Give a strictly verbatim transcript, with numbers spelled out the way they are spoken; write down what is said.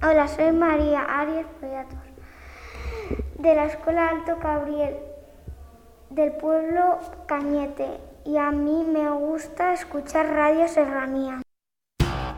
Hola, soy María Arias Pollatos, de la Escuela Alto Cabriel, del pueblo Cañete, y a mí me gusta escuchar Radio Serranía.